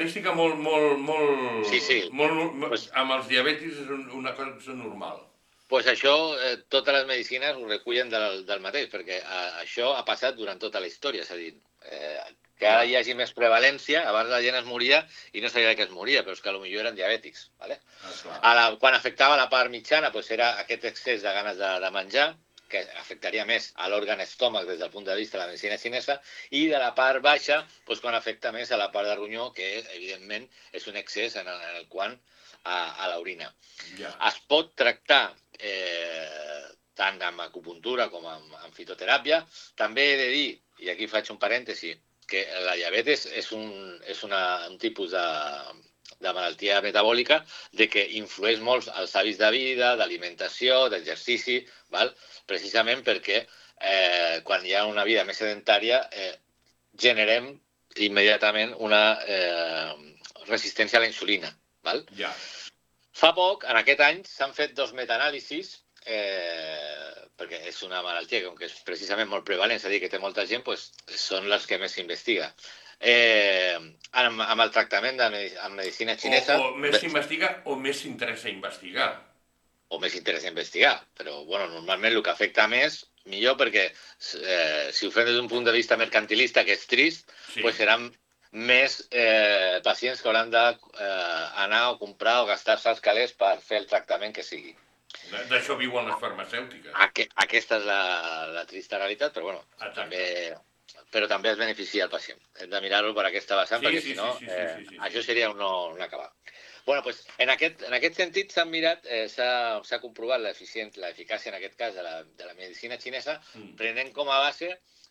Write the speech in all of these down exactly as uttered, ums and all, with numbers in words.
estadística molt, molt, molt... Sí, sí. molt Pues, amb els diabetis és una cosa normal. Pues això, eh, totes les medicines ho recullen del, del mateix, perquè a, això ha passat durant tota la història, és a dir, eh, que ara hi hagi més prevalència, abans la gent es moria i no sabia que es moria, però és que potser eren diabètics. ¿Vale? Ah, a la, quan afectava la part mitjana, pues era aquest excés de ganes de, de menjar, que afectaria més a l'òrgan estómac des del punt de vista de la medicina xinesa, i de la part baixa, pues, quan afecta més a la part de ronyó, que evidentment és un excés en el, en el quant a, a l'orina. Yeah. Es pot tractar eh, tant amb acupuntura com amb, amb fitoteràpia. També he de dir, i aquí faig un parèntesi, que la diabetes és un, és una, un tipus de, de malaltia metabòlica de que influeix molt als hàbits de vida, d'alimentació, d'exercici, val? Precisament perquè eh, quan hi ha una vida més sedentària eh, generem immediatament una eh, resistència a la insulina. Val? Yeah. Fa poc, en aquest any, s'han fet dos metanàlisis, eh, perquè és una malaltia que, com que és precisament molt prevalent, és a dir, que té molta gent, pues, són les que més s'investiga. Eh, amb, amb el tractament de medic amb medicina xinesa... O, o més s'investiga o més s'interessa investigar. O més interessa investigar, però bueno, normalment el que afecta més, millor, perquè eh, si ho fem des d'un punt de vista mercantilista, que és trist, sí. Pues seran més eh, pacients que hauran d'anar eh, o comprar o gastar-se els calés per fer el tractament que sigui. D'això viuen les farmacèutiques. Aqu aquesta és la, la trista realitat, però bueno, també, però també es beneficia el pacient. Hem de mirar-ho per aquesta vessant, sí, perquè sí, si no, sí, sí, eh, sí, sí, sí. Això seria un no, un acabar. Bueno, pues, en, aquest, en aquest sentit s'han mirat, eh, s'ha comprovat l'eficàcia, en aquest cas, de la, de la medicina xinesa, mm. prenent com a base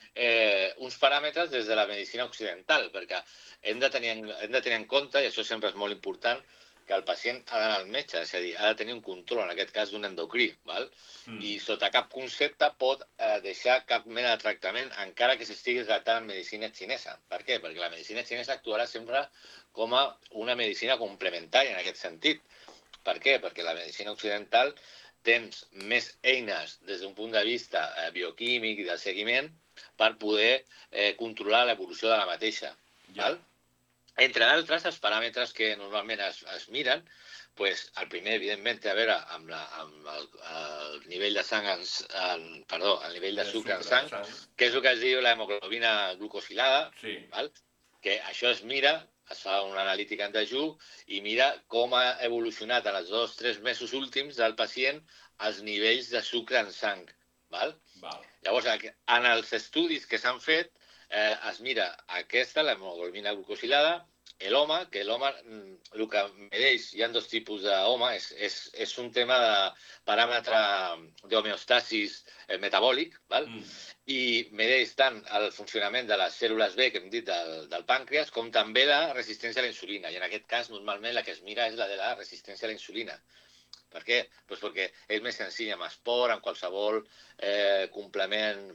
eh, uns paràmetres des de la medicina occidental, perquè hem de, tenir, hem de tenir en compte, i això sempre és molt important, que el pacient ha d'anar al metge, és a dir, ha de tenir un control, en aquest cas d'un endocrí, val? Mm. I sota cap concepte pot eh, deixar cap mena de tractament, encara que s'estigui tractant en medicina xinesa. Per què? Perquè la medicina xinesa actuarà sempre com a una medicina complementària en aquest sentit. Per què? Perquè la medicina occidental tens més eines des d'un punt de vista eh, bioquímic i del seguiment per poder eh, controlar l'evolució de la mateixa. Ja. Val? Entre d'altres, els paràmetres que normalment es, es miren, pues, el primer, evidentment, té a veure amb, la, amb el, el nivell de sang, en, en, perdó, el nivell de sucre en sang, sang, que és el que es diu la hemoglobina glucosilada, sí. Val? Que això es mira, es fa una analítica en dejú i mira com ha evolucionat en els dos o tres mesos últims del pacient els nivells de sucre en sang. Val? Val. Llavors, en els estudis que s'han fet, Eh, es mira aquesta, l'hemoglobina glucosilada, l'home, que l'home, el que medeix, hi ha dos tipus d'home, és, és, és un tema de paràmetre d'homeostasis eh, metabòlic, val? Mm. I medeix tant el funcionament de les cèl·lules B, que hem dit, del, del pàncreas, com també la resistència a la insulina. I en aquest cas, normalment, la que es mira és la de la resistència a la insulina. Per què? Pues perquè és més senzill amb esport, amb qualsevol eh, complement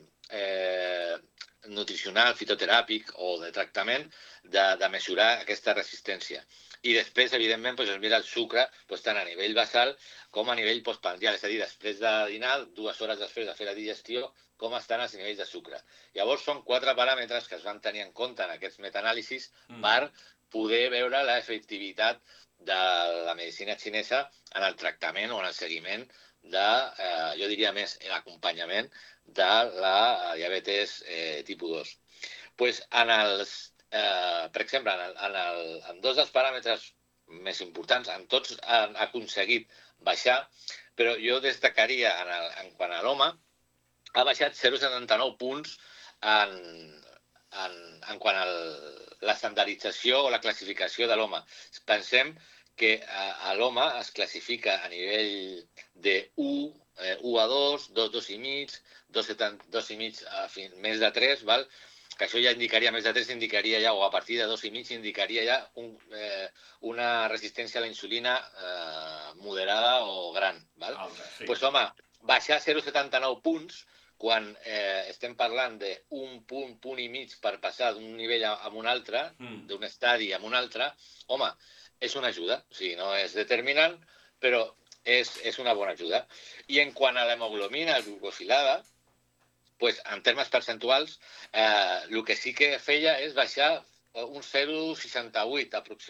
eh, nutricional, fitoteràpic o de tractament de, de mesurar aquesta resistència. I després, evidentment, pues, es mira el sucre pues, tant a nivell basal com a nivell postprandial, és a dir, després de dinar, dues hores després de fer la digestió, com estan els nivells de sucre. Llavors, són quatre paràmetres que es van tenir en compte en aquests metanàlisis mm. per poder veure l'efectivitat de la medicina xinesa en el tractament o en el seguiment de, eh, jo diria més, l'acompanyament de la diabetes eh, tipus dos. Pues en els, eh, per exemple, en, el, en, el, en dos dels paràmetres més importants, en tots han aconseguit baixar, però jo destacaria en, el, en quant a l'home, ha baixat zero coma setanta-nou punts en, en, en quant a l'estandardització o la classificació de l'home. Pensem que a, a l'home es classifica a nivell de u, eh, u a dos, dos, dos i mig, dos, dos i mig, a fin, més de tres, val? Que això ja indicaria, més de tres indicaria ja, o a partir de dos i mig indicaria ja un, eh, una resistència a la insulina eh, moderada o gran, val? Alta, sí. Pues home, baixar zero coma setanta-nou punts, quan eh, estem parlant d'un punt, punt i mig per passar d'un nivell a, a un altre, mm. d'un estadi a un altre, home, és una ajuda, o sigui, no és determinant, però és, és una bona ajuda. I en quant a l'hemoglobina glucosilada, pues, en termes percentuals, eh, el que sí que feia és baixar un zero coma seixanta-vuit